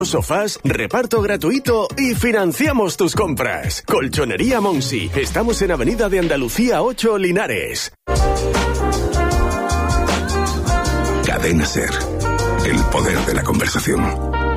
Sofás, reparto gratuito y financiamos tus compras. Colchonería Monsi. Estamos en Avenida de Andalucía 8, Linares. Cadena SER. El poder de la conversación.